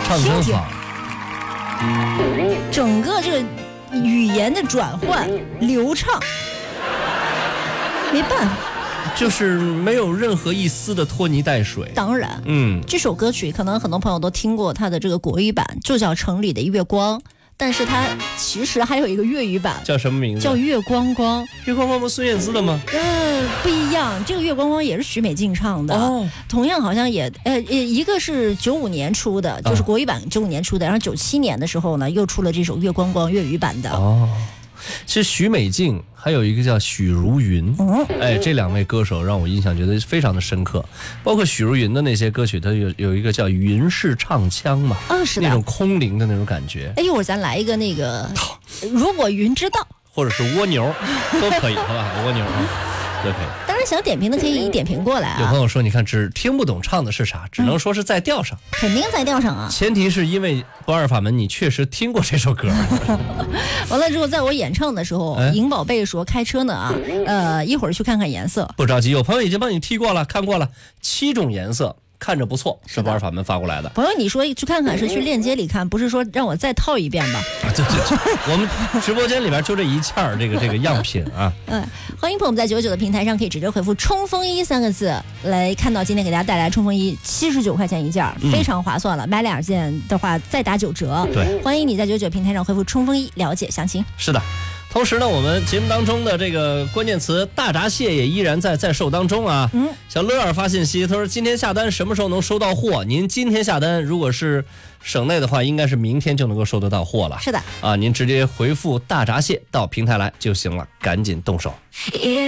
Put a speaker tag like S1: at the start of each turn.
S1: 唱真好，
S2: 整个这个语言的转换流畅，没办法，
S1: 就是没有任何一丝的拖泥带水。
S2: 当然，这首歌曲可能很多朋友都听过，它的这个国语版就叫《城里的月光》，但是它其实还有一个粤语版，
S1: 叫什么名字？
S2: 叫《月光光》。
S1: 月光光不是孙燕姿的吗？
S2: 不一样，这个《月光光》也是许美静唱的，同样好像也一个是95年出的，就是国语版95年出的，然后97年的时候呢，又出了这首《月光光》粤语版的。
S1: 其实许美静还有一个叫许茹芸，这两位歌手让我印象觉得非常的深刻，包括许茹芸的那些歌曲，它有一个叫云式唱腔嘛，
S2: 是的，
S1: 那种空灵的那种感觉。
S2: 一会儿咱来一个那个，如果云知道，
S1: 或者是蜗牛都可以，好吧？蜗牛都可以。
S2: 当然想点评的可以点评过来啊。
S1: 有朋友说，你看只听不懂唱的是啥，只能说是在调上，
S2: 肯定在调上啊。
S1: 前提是因为不二法门，你确实听过这首歌。
S2: 完了之后，在我演唱的时候，颖宝贝说开车呢啊，一会儿去看看颜色。
S1: 不着急，有朋友已经帮你踢过了，看过了，7种颜色。看着不错，是不二法门发过来的。
S2: 朋友，你说去看看是去链接里看，不是说让我再套一遍吧？
S1: 对，我们直播间里边就这一件儿，这个样品啊。
S2: 欢迎朋友们在99的平台上可以直接回复冲锋衣3个字来看到今天给大家带来冲锋衣79块钱一件，非常划算了。买2件的话再打9折。
S1: 对，
S2: 欢迎你在99平台上回复冲锋衣了解详情。
S1: 是的。同时呢，我们节目当中的这个关键词大闸蟹也依然在售当中啊。小乐儿发信息，他说今天下单什么时候能收到货？您今天下单，如果是省内的话，应该是明天就能够收得到货了。
S2: 是的，
S1: 您直接回复大闸蟹到平台来就行了，赶紧动手。